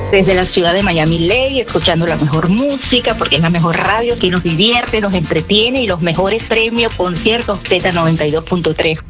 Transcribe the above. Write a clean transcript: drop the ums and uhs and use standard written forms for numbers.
desde la ciudad de Miami-Dade, escuchando la mejor música, porque es la mejor radio que nos divierte, nos entretiene y los mejores premios, conciertos Z92.3.